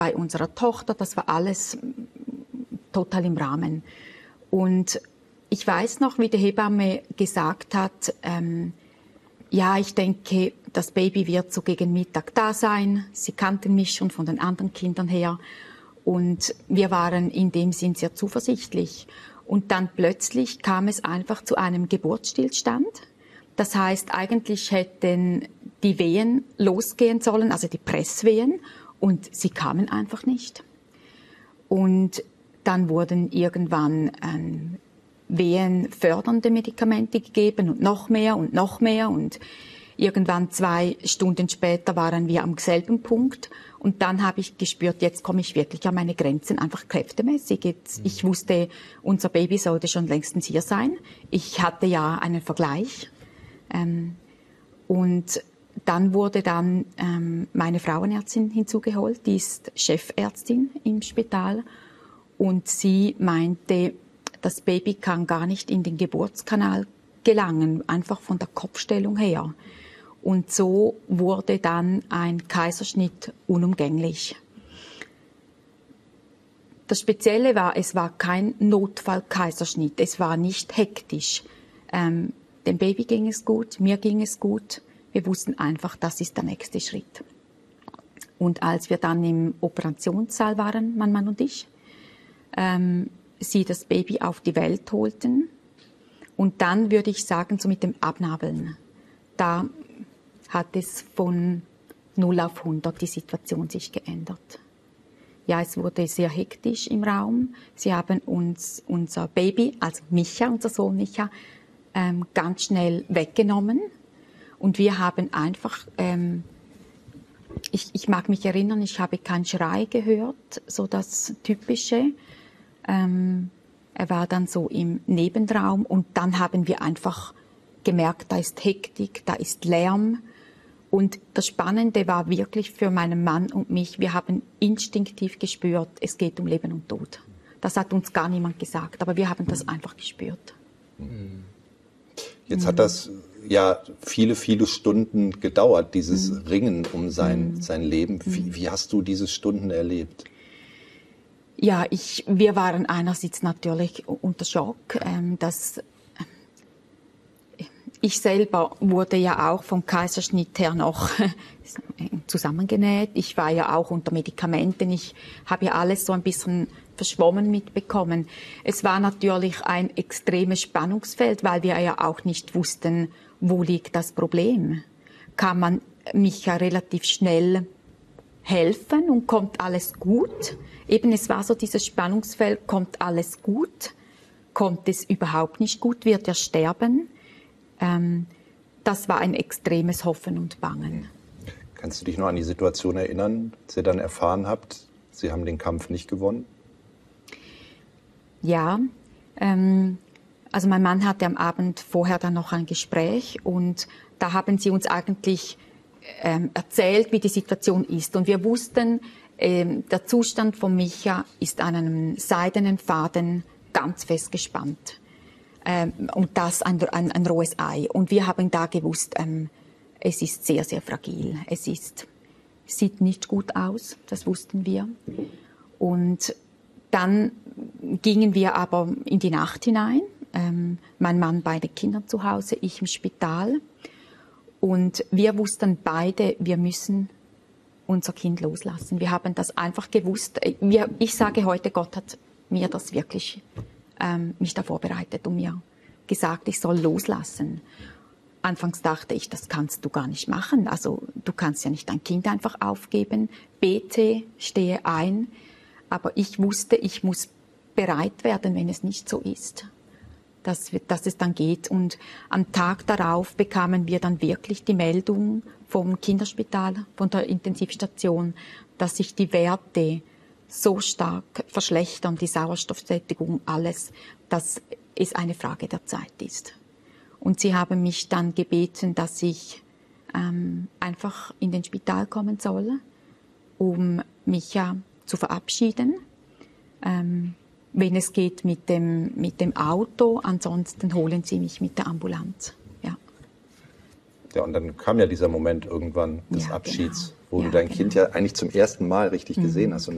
bei unserer Tochter, das war alles total im Rahmen. Und ich weiß noch, wie die Hebamme gesagt hat, ja, ich denke, das Baby wird so gegen Mittag da sein. Sie kannten mich schon von den anderen Kindern her. Und wir waren in dem Sinn sehr zuversichtlich. Und dann plötzlich kam es einfach zu einem Geburtsstillstand. Das heißt, eigentlich hätten die Wehen losgehen sollen, also die Presswehen, und sie kamen einfach nicht. Und dann wurden irgendwann wehenfördernde Medikamente gegeben und noch mehr und noch mehr. Und irgendwann 2 Stunden später waren wir am selben Punkt. Und dann habe ich gespürt, jetzt komme ich wirklich an meine Grenzen, einfach kräftemäßig. Ich wusste, unser Baby sollte schon längstens hier sein. Ich hatte ja einen Vergleich. Und dann wurde meine Frauenärztin hinzugeholt, die ist Chefärztin im Spital. Und sie meinte, das Baby kann gar nicht in den Geburtskanal gelangen, einfach von der Kopfstellung her. Und so wurde dann ein Kaiserschnitt unumgänglich. Das Spezielle war, es war kein Notfall-Kaiserschnitt, es war nicht hektisch. Dem Baby ging es gut, mir ging es gut. Wir wussten einfach, das ist der nächste Schritt. Und als wir dann im Operationssaal waren, mein Mann und ich, sie das Baby auf die Welt holten. Und dann würde ich sagen, so mit dem Abnabeln, da hat es von 0 auf 100 die Situation sich geändert. Ja, es wurde sehr hektisch im Raum. Sie haben uns unser Baby, also Micha, unser Sohn Micha, ganz schnell weggenommen. Und wir haben einfach, ich mag mich erinnern, ich habe keinen Schrei gehört, so das Typische. Er war dann so im Nebenraum und dann haben wir einfach gemerkt, da ist Hektik, da ist Lärm. Und das Spannende war wirklich für meinen Mann und mich, wir haben instinktiv gespürt, es geht um Leben und Tod. Das hat uns gar niemand gesagt, aber wir haben das einfach gespürt. Jetzt hat das ja viele, viele Stunden gedauert, dieses Ringen um sein Leben. Wie hast du diese Stunden erlebt? Ja, wir waren einerseits natürlich unter Schock, ich selber wurde ja auch vom Kaiserschnitt her noch zusammengenäht. Ich war ja auch unter Medikamenten. Ich habe ja alles so ein bisschen verschwommen mitbekommen. Es war natürlich ein extremes Spannungsfeld, weil wir ja auch nicht wussten, wo liegt das Problem. Kann man mich ja relativ schnell helfen und kommt alles gut? Eben, es war so dieses Spannungsfeld, kommt alles gut? Kommt es überhaupt nicht gut? Wird er sterben? Das war ein extremes Hoffen und Bangen. Kannst du dich noch an die Situation erinnern, als ihr dann erfahren habt, Sie haben den Kampf nicht gewonnen? Ja, also mein Mann hatte am Abend vorher dann noch ein Gespräch und da haben sie uns eigentlich erzählt, wie die Situation ist. Und wir wussten, der Zustand von Micha ist an einem seidenen Faden ganz fest gespannt. Und das ein rohes Ei. Und wir haben da gewusst, es ist sehr, sehr fragil. Sieht nicht gut aus, das wussten wir. Und dann gingen wir aber in die Nacht hinein. Mein Mann bei den Kindern zu Hause, ich im Spital. Und wir wussten beide, wir müssen unser Kind loslassen. Wir haben das einfach gewusst. Ich sage heute, Gott hat mir das wirklich mich da vorbereitet und mir gesagt, ich soll loslassen. Anfangs dachte ich, das kannst du gar nicht machen. Also du kannst ja nicht dein Kind einfach aufgeben. Bete, stehe ein. Aber ich wusste, ich muss bereit werden, wenn es nicht so ist, dass es dann geht. Und am Tag darauf bekamen wir dann wirklich die Meldung vom Kinderspital, von der Intensivstation, dass sich die Werte so stark verschlechtern, die Sauerstoffsättigung, alles, dass es eine Frage der Zeit ist. Und sie haben mich dann gebeten, dass ich einfach in den Spital kommen soll, um mich ja zu verabschieden. Wenn es geht mit dem Auto, ansonsten holen sie mich mit der Ambulanz. Ja. Ja, und dann kam ja dieser Moment irgendwann des Abschieds, genau, wo du dein Kind ja eigentlich zum ersten Mal richtig gesehen hast. Und